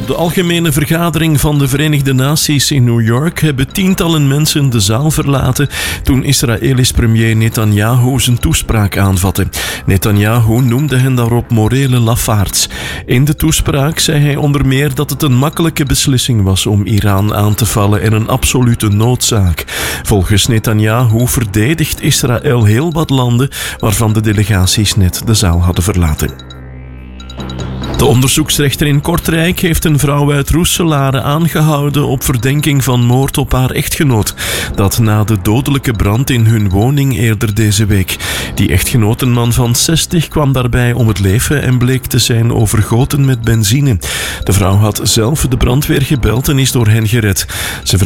Op de algemene vergadering van de Verenigde Naties in New York hebben tientallen mensen de zaal verlaten toen Israëlisch premier Netanyahu zijn toespraak aanvatte. Netanyahu noemde hen daarop morele lafaards. In de toespraak zei hij onder meer dat het een makkelijke beslissing was om Iran aan te vallen en een absolute noodzaak. Volgens Netanyahu verdedigt Israël heel wat landen waarvan de delegaties net de zaal hadden verlaten. De onderzoeksrechter in Kortrijk heeft een vrouw uit Roeselare aangehouden op verdenking van moord op haar echtgenoot. Dat na de dodelijke brand in hun woning eerder deze week. Die echtgenoot, een man van 60, kwam daarbij om het leven en bleek te zijn overgoten met benzine. De vrouw had zelf de brandweer gebeld en is door hen gered. Ze